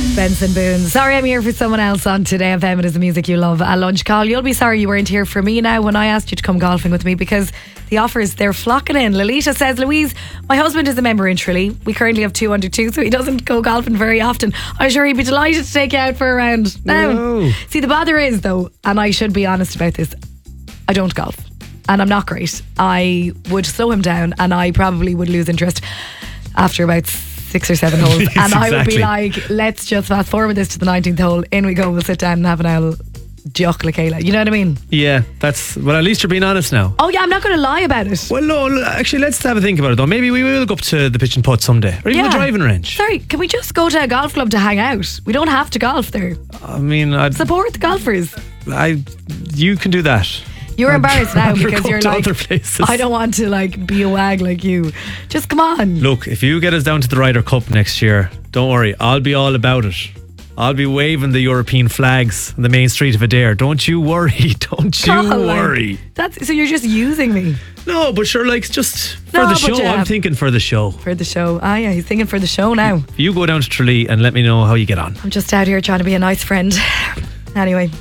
Benson Boone. Sorry I'm here for someone else on Today FM. It is the music you love. A lunch call. You'll be sorry you weren't here for me now when I asked you to come golfing with me, because the offers, they're flocking in. Lolita says, Louise, my husband is a member in Tralee. We currently have 2 under 2, so he doesn't go golfing very often. I'm sure he'd be delighted to take you out for a round. Now, see, the bother is though, and I should be honest about this, I don't golf. And I'm not great. I would slow him down and I probably would lose interest after about 6 or 7 holes. Yes, and I would be exactly. like, let's just fast forward this to the 19th hole. In we go, we'll sit down and have an owl jock like Kayla. You know what I mean? Yeah, well, at least you're being honest now. Oh yeah, I'm not going to lie about it. Well, no, actually, let's have a think about it though. Maybe we will go up to the pitch and putt someday, or even the driving range. Sorry, can we just go to a golf club to hang out? We don't have to golf there. I mean, Support the golfers. you can do that. You're embarrassed now rather because go you're to like, other places. I don't want to like be a wag like you. Just come on. Look, if you get us down to the Ryder Cup next year, don't worry, I'll be all about it. I'll be waving the European flags on the main street of Adair. Don't you worry. Don't you worry. So you're just using me. No, but sure, like, just for No, the but show. yeah. I'm thinking for the show. For the show. Ah yeah, he's thinking for the show now. You go down to Tralee and let me know how you get on. I'm just out here trying to be a nice friend. Anyway,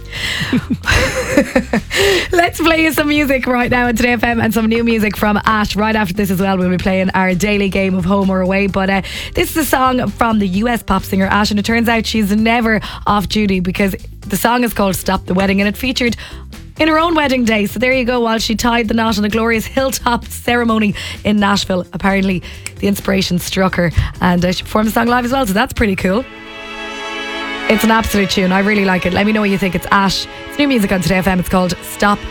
let's play you some music right now on Today FM and some new music from Ash. Right after this as well, we'll be playing our daily game of home or away. But this is a song from the US pop singer Ash, and it turns out she's never off duty because the song is called Stop the Wedding, and it featured in her own wedding day. So there you go, while she tied the knot in a glorious hilltop ceremony in Nashville. Apparently the inspiration struck her, and she performed the song live as well, so that's pretty cool. It's an absolute tune. I really like it. Let me know what you think. It's Ash. It's new music on Today FM. It's called Stop